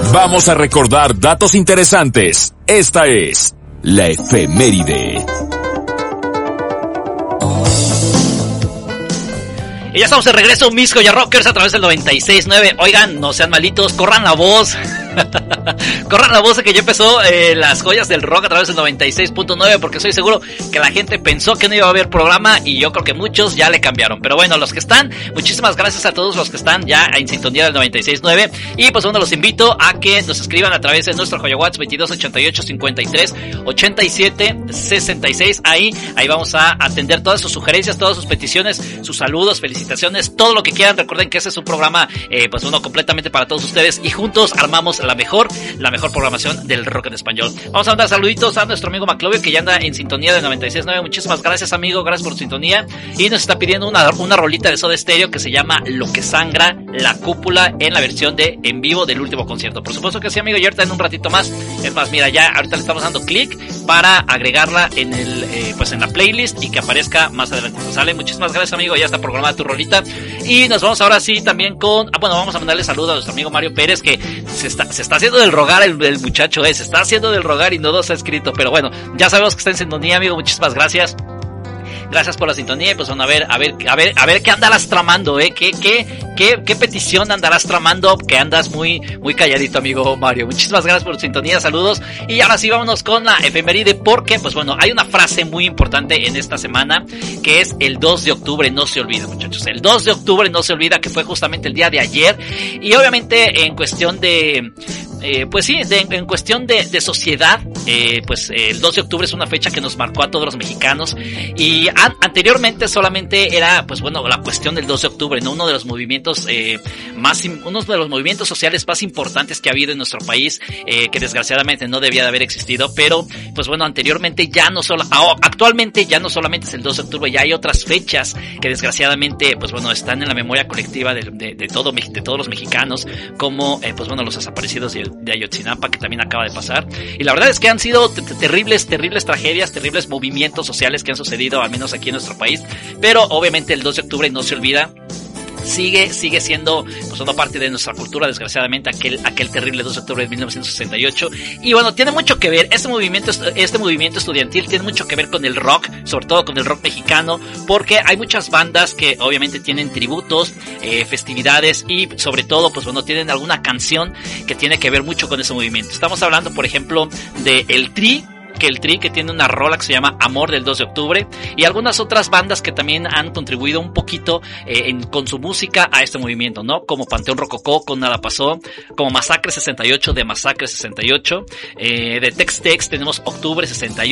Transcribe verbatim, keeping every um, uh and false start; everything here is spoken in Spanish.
Vamos a recordar datos interesantes. Esta es la efeméride. Y ya estamos de regreso, mis Joya Rockers, a través del noventa y seis punto nueve. Oigan, no sean malitos, corran la voz. Corran la voz de que ya empezó eh, las joyas del rock a través del noventa y seis punto nueve, porque estoy seguro que la gente pensó que no iba a haber programa y yo creo que muchos ya le cambiaron. Pero bueno, los que están, muchísimas gracias a todos los que están ya en sintonía del noventa y seis punto nueve. Y pues bueno, los invito a que nos escriban a través de nuestro Joya WhatsApp veintidós ochenta y ocho cincuenta y tres ochenta y siete sesenta y seis. Ahí, ahí vamos a atender todas sus sugerencias, todas sus peticiones, sus saludos, felicitaciones, todo lo que quieran. Recuerden que ese es un programa, eh, pues bueno, completamente para todos ustedes y juntos armamos la mejor, la mejor programación del rock en español. Vamos a mandar saluditos a nuestro amigo Maclovio, que ya anda en sintonía de noventa y seis punto nueve. Muchísimas gracias, amigo, gracias por tu sintonía. Y nos está pidiendo una, una rolita de Soda Stereo que se llama Lo que sangra, La Cúpula, en la versión de en vivo del último concierto. Por supuesto que sí, amigo, y ahorita en un ratito más. Es más, mira, ya ahorita le estamos dando clic para agregarla en el, eh, pues en la playlist y que aparezca más adelante. ¿Sale? Muchísimas gracias, amigo, ya está programada tu rolita. Y nos vamos ahora sí también con, ah, bueno, vamos a mandarle saludos a nuestro amigo Mario Pérez, que se está, se está haciendo del rogar el, el muchacho, eh, se está haciendo del rogar y no nos ha escrito, pero bueno, ya sabemos que está en sintonía, amigo, muchísimas gracias. Gracias por la sintonía y pues bueno, a ver, a ver, a ver, a ver qué andarás tramando, eh, qué, qué, qué, qué petición andarás tramando, que andas muy, muy calladito, amigo Mario. Muchísimas gracias por tu sintonía, saludos. Y ahora sí vámonos con la efeméride, porque pues bueno, hay una frase muy importante en esta semana, que es el dos de octubre no se olvida, muchachos. El dos de octubre no se olvida, que fue justamente el día de ayer. Y obviamente en cuestión de, eh, pues sí, de, en cuestión de, de sociedad, eh, pues eh, el dos de octubre es una fecha que nos marcó a todos los mexicanos. Y an- anteriormente solamente era, pues bueno, la cuestión del dos de octubre, ¿no? Uno de los movimientos eh, más, uno de los movimientos sociales más importantes que ha habido en nuestro país, eh, que desgraciadamente no debía de haber existido, pero pues bueno, anteriormente ya no solo, actualmente ya no solamente es el dos de octubre, ya hay otras fechas que desgraciadamente, pues bueno, están en la memoria colectiva de, de, de, todo, de todos los mexicanos, como, eh, pues bueno, los desaparecidos de, de Ayotzinapa, que también acaba de pasar. Y la verdad es que han sido t- t- terribles, terribles tragedias, terribles movimientos sociales que han sucedido, al menos aquí en nuestro país, pero obviamente el dos de octubre no se olvida. Sigue, sigue siendo pues una parte de nuestra cultura, desgraciadamente, aquel, aquel terrible dos de octubre de mil novecientos sesenta y ocho. Y bueno, tiene mucho que ver, este movimiento, este movimiento estudiantil tiene mucho que ver con el rock, sobre todo con el rock mexicano, porque hay muchas bandas que obviamente tienen tributos, eh, festividades y sobre todo, pues bueno, tienen alguna canción que tiene que ver mucho con ese movimiento. Estamos hablando, por ejemplo, de El Tri, que el Tri, que tiene una rola que se llama Amor del dos de octubre, y algunas otras bandas que también han contribuido un poquito eh, en, con su música a este movimiento, ¿no? Como Panteón Rococó con Nada Pasó, como Masacre sesenta y ocho de Masacre sesenta y ocho, eh, de Tex Tex tenemos Octubre sesenta y ocho,